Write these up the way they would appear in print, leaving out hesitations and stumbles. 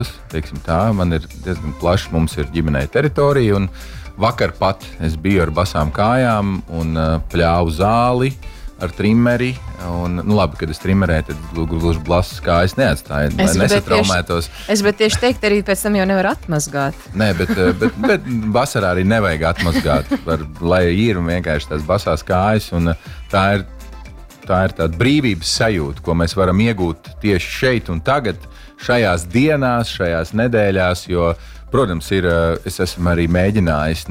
teiksim tā, man ir diezgan plašs, mums ir ģimenei teritorija, un vakar pat es biju ar basām kājām un pļāvu zāli ar trimeri, un, labi, kad es trimerēju, tad gluži blasas kājas neatstāju, lai nesatraumētos. Es bet tieši teikt, arī pēc tam jau nevar atmazgāt. Nē, bet vasarā arī nevajag atmazgāt, lai ir vienkārši tās basās kājas, un tā ir tāda brīvības sajūta, ko mēs varam iegūt tieši šeit un tagad, šajās dienās, šajās nedēļās, jo, protams, es esmu arī mēģinājis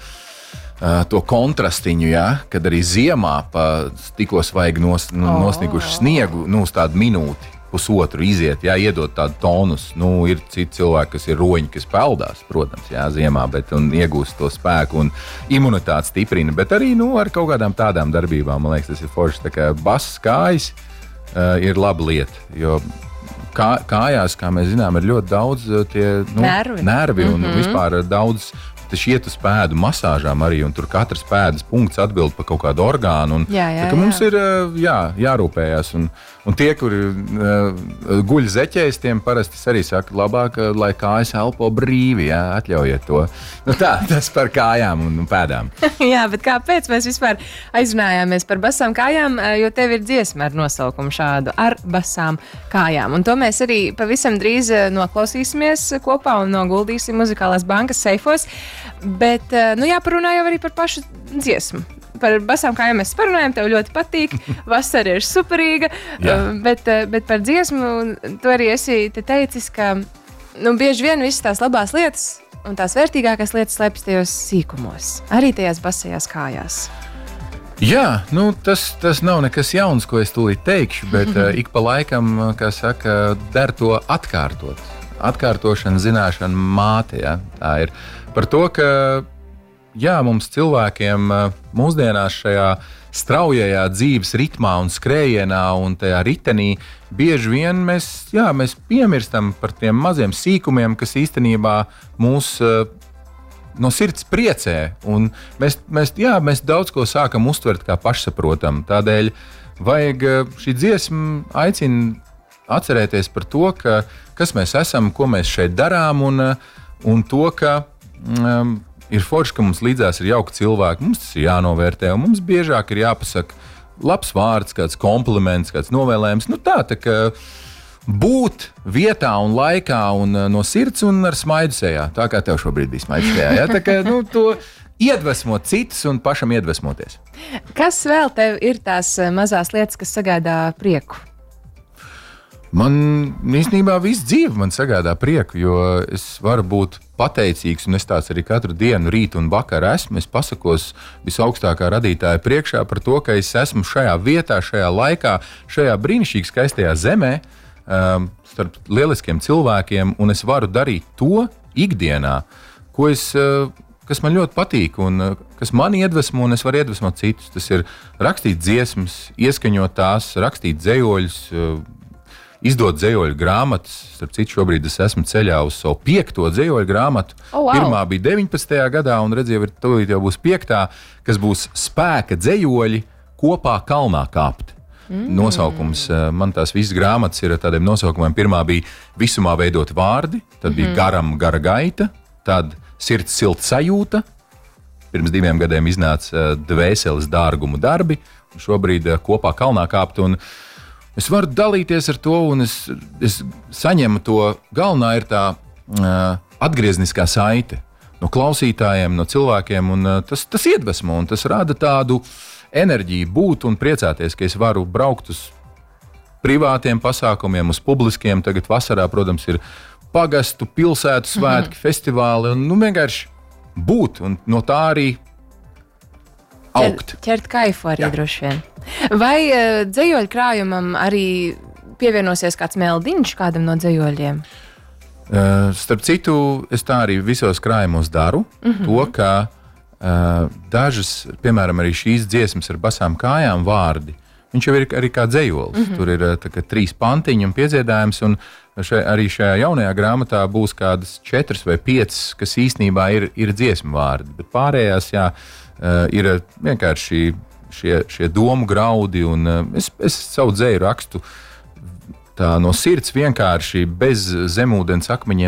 to kontrastiņu, ja, kad arī ziemā tikko vajag nosniguši sniegu, uz tādu minūti, pusotru iziet, ja, iedot tādu tonus. Ir citi cilvēki, kas ir roņi, kas peldās, protams, ja, ziemā, un iegūst to spēku un imunitāti stiprina, bet arī ar kaut kādām tādām darbībām, man liekas, tas ir forši. Tā kā basas kājas ir laba lieta, jo kājās, kā mēs zinām, ir ļoti daudz tie nervi un vispār daudz. Tas iet uz pēdu masāžām arī, un tur katrs pēdas punkts atbild par kaut kādu orgānu. Mums ir jārūpējās. Un tie, kuri guļ zeķēs, tiem parasti arī saka, labāk, lai kājas elpo brīvi, jā, atļaujiet to. Tas par kājām un pēdām. Jā, bet kāpēc mēs vispār aizrunājāmies par basām kājām, jo tev ir dziesma ar nosaukumu šādu, ar basām kājām. Un to mēs arī pavisam drīz noklausīsimies kopā un noguldīsim Muzikālās bankas seifos. Bet, jāparunā jau arī par pašu dziesmu. Par basām kājām mēs parunājam, tev ļoti patīk, vasara ir superīga, bet par dziesmu tu arī esi te teicis, ka bieži vien visas tās labās lietas un tās vērtīgākās lietas slēpjas tajos sīkumos, arī tajās basajās kājās. Jā, tas nav nekas jauns, ko es tūlīt teikšu, bet ik pa laikam, kā saka, der to atkārtot. Atkārtošana, zināšana māte, ja? Tā ir par to, ka mums cilvēkiem mūsdienās šajā straujajā dzīves ritmā un skrējienā un tajā ritenī bieži vien mēs piemirstam par tiem maziem sīkumiem, kas īstenībā mūs no sirds priecē. Un mēs daudz ko sākam uztvert kā pašsaprotam. Tādēļ vajag šī dziesma aicina atcerēties par to, kas mēs esam, ko mēs šeit darām, un to, ka ir forši, ka mums līdzās ir jauki cilvēki, mums tas ir jānovērtē, un mums biežāk ir jāpasaka labs vārds, kāds kompliments, kāds novēlējums. Tā kā būt vietā un laikā un no sirds un ar smaidu sejā. Tā kā tev šobrīd bija smaidu sejā. Ja? Tā kā to iedvesmot citus un pašam iedvesmoties. Kas vēl tev ir tās mazās lietas, kas sagādā prieku? Man īstenībā visu dzīvi man sagādā prieku, jo es varu būt pateicīgs, un es tāds arī katru dienu, rītu un vakaru esmu. Es pasakos visaugstākā radītāja priekšā par to, ka es esmu šajā vietā, šajā laikā, šajā brīnišķīgi skaistajā zemē, starp lieliskiem cilvēkiem, un es varu darīt to ikdienā, kas man ļoti patīk un kas man iedvesmo, un es varu iedvesmot citus. Tas ir rakstīt dziesmas, ieskaņot tās, rakstīt dzejoļus, izdot dzejoļu grāmatas. Starp citu, šobrīd es esmu ceļā uz savu 5. dzejoļu grāmatu. Pirmā bija 19. gadā, un redz, jau būs 5., kas būs spēka dzejoļi kopā kalnā kāpt. Nosaukums, man tās visas grāmatas ir ar tādiem nosaukumiem. Pirmā bija visumā veidot vārdi, tad bija gara gaita, tad sirds silta sajūta. Pirms 2 gadiem iznāca dvēseles dārgumu darbi, un šobrīd kopā kalnā kāpt. Un es varu dalīties ar to, un es saņemu to. Galvenā ir tā atgriezniskā saite no klausītājiem, no cilvēkiem, un tas iedvesmo, un tas rada tādu enerģiju būt un priecāties, ka es varu braukt uz privātiem pasākumiem, uz publiskiem. Tagad vasarā, protams, ir pagastu, pilsētu svētki, festivāli, un vienkārši būt, un no tā arī augt. Ķert kaifu arī droši vien. Vai dzejoļu krājumam arī pievienosies kāds meldiņš kādam no dzejoļiem? Starp citu, es tā arī visos krājumos daru. To, ka dažas, piemēram, arī šīs dziesmas ar basām kājām vārdi, viņš jau ir arī kā dzejolis. Tur ir 3 pantiņi un piedziedājums, un arī šajā jaunajā grāmatā būs kādas 4 vai 5, kas īstenībā ir dziesmu vārdi, bet pārējās, ir vienkārši šie domu graudi, un es savu dzēju rakstu tā no sirds vienkārši bez zemūdens akmeņiem